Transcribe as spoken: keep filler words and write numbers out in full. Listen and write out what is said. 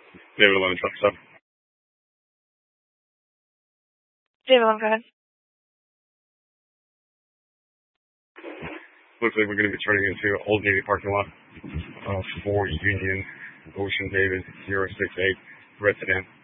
David eleven truck stop. David eleven, go ahead. Looks like we're going to be turning into Old Navy parking lot uh, for Union Ocean David zero six eight, red sedan.